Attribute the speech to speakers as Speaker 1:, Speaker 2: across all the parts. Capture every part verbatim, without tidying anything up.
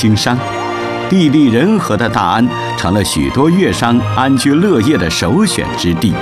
Speaker 1: 经商。地利人和的大安成了许多粤商安居乐业的首选之地。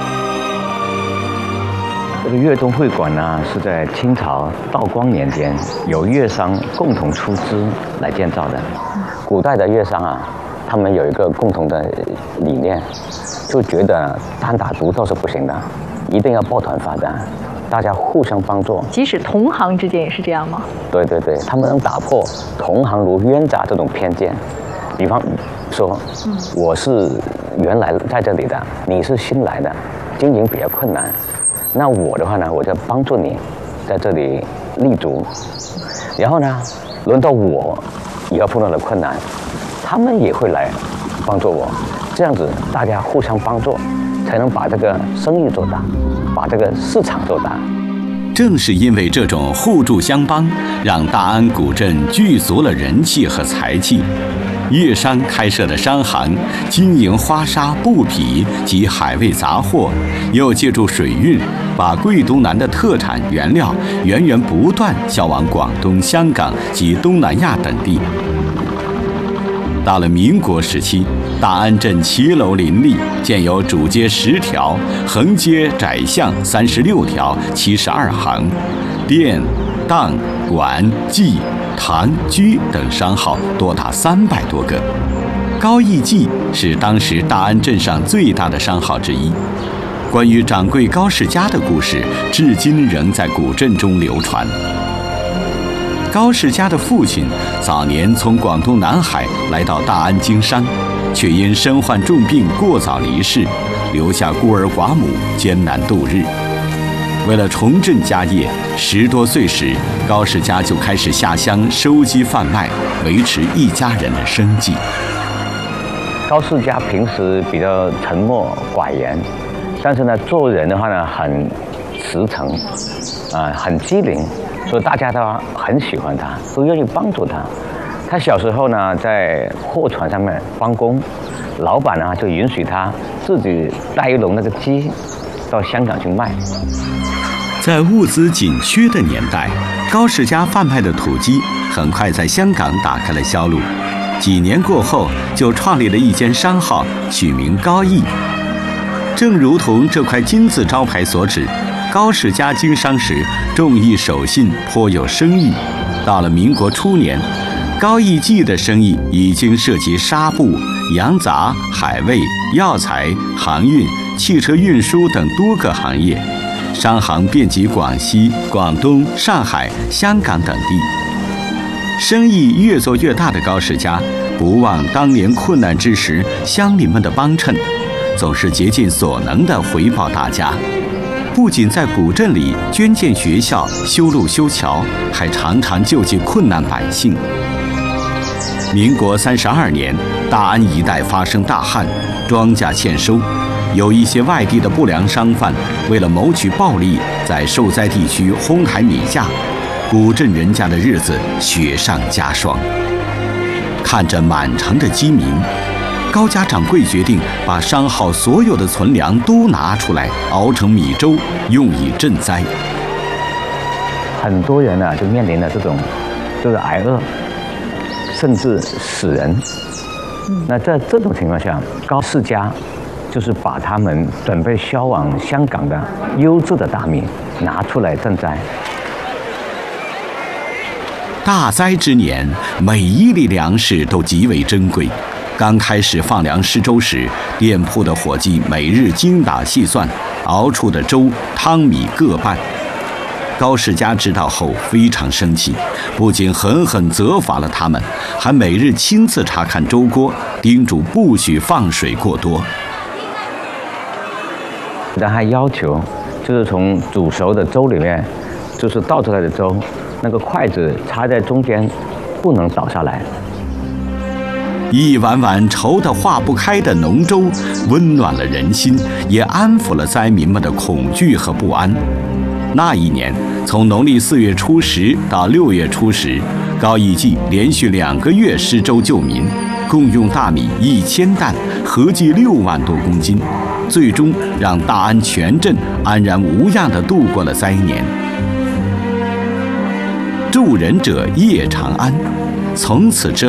Speaker 2: 这个粤东会馆呢，是在清朝道光年间由粤商共同出资来建造的。古代的粤商啊，他们有一个共同的理念，就觉得单打独斗是不行的，一定要抱团发展，大家互相帮助。
Speaker 3: 即使同行之间也是这样吗？
Speaker 2: 对对对，他们能打破同行如冤家这种偏见。比方说，嗯、我是原来在这里的，你是新来的，经营比较困难。那我的话呢，我就帮助你在这里立足，然后呢，轮到我也要碰到了困难，他们也会来帮助我，这样子大家互相帮助，才能把这个生意做大，把这个市场做大。
Speaker 1: 正是因为这种互助相帮，让大安古镇聚足了人气和财气。粤商开设的商行经营花纱、布匹及海味杂货，又借助水运，把贵东南的特产原料源源不断销往广东、香港及东南亚等地。到了民国时期，大安镇骑楼林立，建有主街十条，横街窄巷三十六条，七十二行，店、档、馆、记、堂、居等商号多达三百多个。高义记是当时大安镇上最大的商号之一。关于掌柜高世家的故事，至今仍在古镇中流传。高世家的父亲早年从广东南海来到大安经商，却因身患重病过早离世，留下孤儿寡母艰难度日。为了重振家业，十多岁时，高世家就开始下乡收集贩卖，维持一家人的生计。
Speaker 2: 高世家平时比较沉默寡言，但是呢，做人的话呢，很实诚，啊、呃，很机灵，所以大家都很喜欢他，都愿意帮助他。他小时候呢，在货船上面帮工，老板呢就允许他自己带一笼那个鸡到香港去卖。
Speaker 1: 在物资紧缺的年代，高世家贩卖的土鸡很快在香港打开了销路。几年过后，就创立了一间商号，取名高义。正如同这块金字招牌所指，高世家经商时重义守信，颇有声誉。到了民国初年，高义记的生意已经涉及纱布、洋杂、海味、药材、航运、汽车运输等多个行业，商行遍及广西、广东、上海、香港等地。生意越做越大的高世家，不忘当年困难之时乡邻们的帮衬，总是竭尽所能地回报大家。不仅在古镇里捐建学校、修路修桥，还常常救济困难百姓。民国三十二年，大安一带发生大旱，庄稼欠收，有一些外地的不良商贩为了谋取暴利，在受灾地区哄抬米价，古镇人家的日子雪上加霜。看着满城的饥民，高家掌柜决定把商号所有的存粮都拿出来，熬成米粥，用以赈灾。
Speaker 2: 很多人呢、啊，就面临了这种，就是挨饿，甚至死人。那在这种情况下，高世家就是把他们准备销往香港的优质的大米拿出来赈灾。
Speaker 1: 大灾之年，每一粒粮食都极为珍贵。刚开始放粮施粥时，店铺的伙计每日精打细算，熬出的粥汤米各半。高世家知道后非常生气，不仅狠狠责罚了他们，还每日亲自查看粥锅，叮嘱不许放水过多。
Speaker 2: 然后还要求，就是从煮熟的粥里面，就是倒出来的粥，那个筷子插在中间，不能倒下来。
Speaker 1: 一碗碗稠得化不开的浓粥，温暖了人心，也安抚了灾民们的恐惧和不安。那一年，从农历四月初十到六月初十，高义记连续两个月施粥救民，共用大米一千担，合计六万多公斤，最终让大安全镇安然无恙地度过了灾年。助人者夜长安，从此之